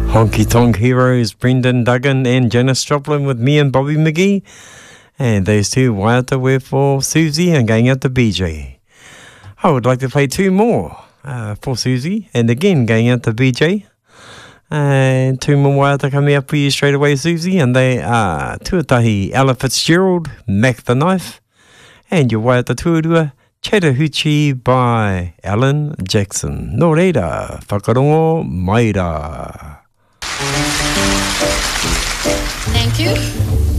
Honky Tonk Heroes, Brendan Duggan and Janice Joplin with me and Bobby McGee. And those two, Waiata were for Susie and going out to BJ. I would like to play two more for Susie and again going out to BJ. And two more Waiata coming up for you straight away, Susie. And they are Tuatahi Ella Fitzgerald, Mac the Knife, and your Waiata Tuarua, Chattahoochee by Alan Jackson. Nō reira, whakarongo mai rā. Thank you.